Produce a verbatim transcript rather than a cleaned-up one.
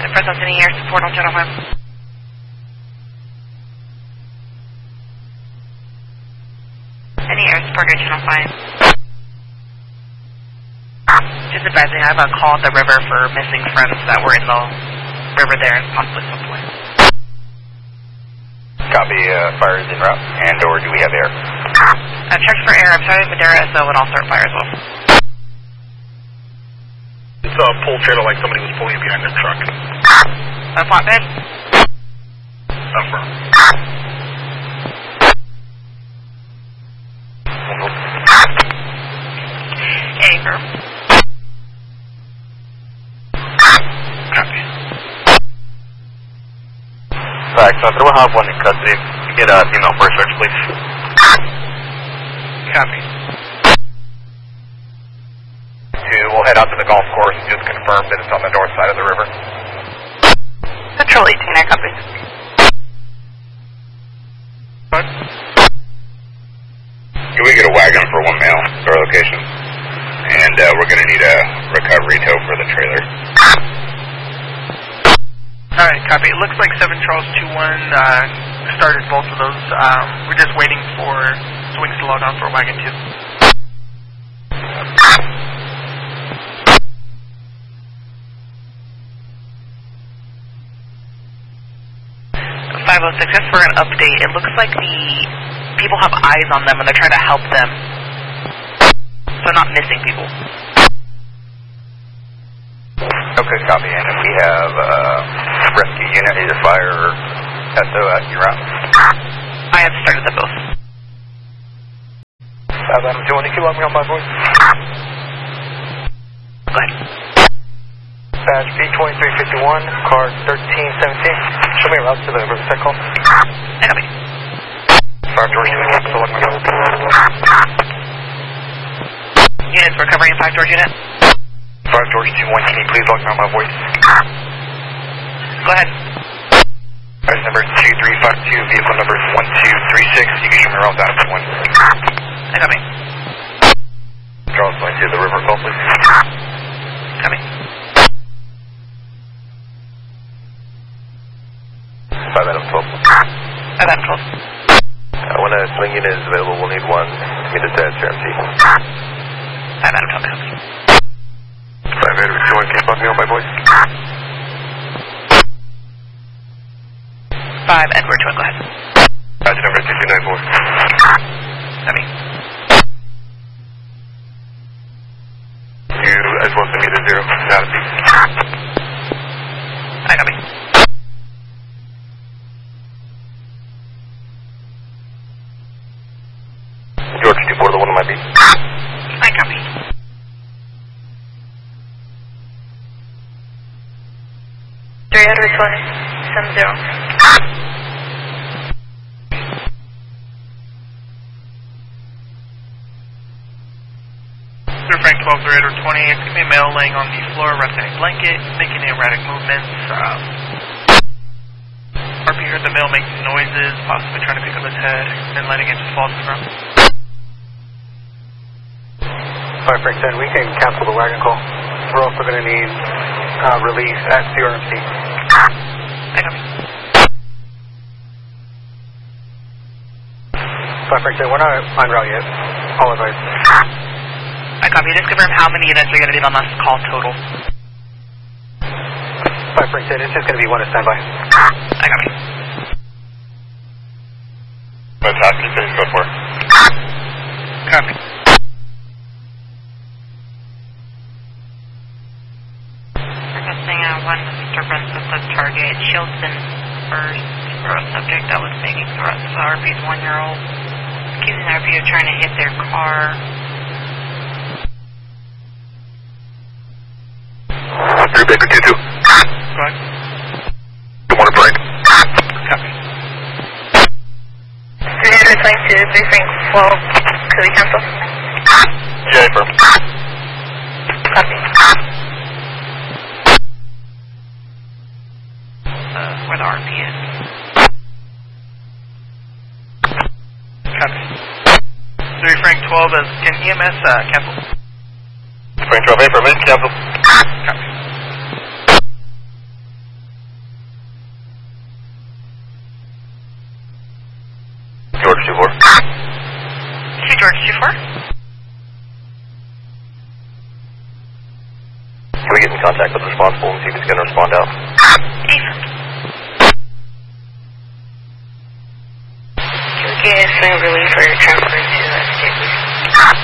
Presence, any air support on Channel five? Any air support on Channel five? Just advising, I have a call at the river for missing friends that were in the river there and possibly somewhere. Copy, uh, fire is en route, and or do we have air? Uh, check for air, I'm sorry, Madeira, so and I'll start fire as well. It's a pull trailer like somebody was pulling behind their truck. A flatbed? Affirm. Anchor. Copy. Alright, so we'll have one in custody. Get a female for a search, please. Copy. Two, we'll head out to the golf course and just confirm that it's on the north side of the river. Patrol eighteen, I copy. What? Can we get a wagon for one male to our location? And uh, we're going to need a recovery tow for the trailer. Alright, copy. It looks like seven Charles two one uh, started both of those. Um, we're just waiting for Swings to log on for wagon two. five oh six, just for an update, it looks like the people have eyes on them and they're trying to help them. So not missing people. Okay, copy. And if we have uh, rescue unit, either fire or S O at your route. I have started them both. Uh, do you want to keep on me on my voice? Go ahead. Badge B twenty-three fifty-one, car thirteen seventeen. Show me a route to the Riverside call. I copy. five George, you can select my number. Units recovering in five George unit. five George two one, can you please log me on my voice? Go ahead. Badge number two three five two, vehicle number one two three six. You can show me a route down to one. I copy. Charles, going to the river call, please. Copy. five Adam twelve. five Adam twelve. Uh, when a swing unit is available, we'll need one. Get it to S R M T. five Adam twelve, copy. five Edward two one, can you plug me on my voice? five Edward two one, go ahead. Badge number two two nine four. Copy. You as well send me to zero. Not a beat. I copy. George, two four, the one on my beat. I copy. three Edward twenty, seven zero. Frank twelve three Edward twenty, it's going to be a male laying on the floor, wrapped in a blanket, making erratic movements. Um, R P heard the male making noises, possibly trying to pick up his head, and letting it just fall to the ground. five Frank ten, we can cancel the wagon call. We're also going to need uh, release at C R M C. I copy. five Frank ten, we're not on route yet. All advice. I copy. Just confirm how many units are going to need on this call total. five Frank ten, it's just going to be one to stand by. I copy. What's happening? Please go for it. Copy. Requesting uh, one disturbance with the target. Shieldston first for a subject that was making threats to R P's one-year-old. Accusing R P of trying to hit their car. Three Baker two two. Go ahead. Good morning, Frank. Copy. three Edward twenty-two, three Frank twelve. Could we cancel? J firm. Copy. Uh, where the R P is. Copy. three Frank twelve, as can E M S uh, cancel? Frank twelve A for a minute, cancel. Copy. two four. Two George two four. Can we get in contact with the responsible and see if he's going to respond out? Ethan. Can we get a swing relief for your transfer to uh, state, please?